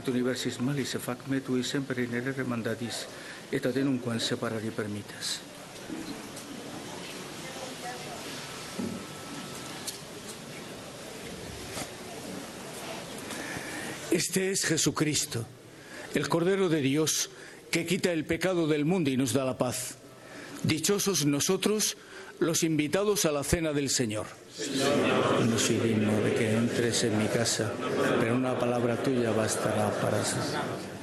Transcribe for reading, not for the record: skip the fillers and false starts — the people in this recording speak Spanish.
et universis malis e fac metui semper inere mandadis, et adenum quam separari permitas. Este es Jesucristo, el Cordero de Dios, que quita el pecado del mundo y nos da la paz. Dichosos nosotros, los invitados a la cena del Señor. No soy digno de que entres en mi casa, pero una palabra tuya bastará para salvar.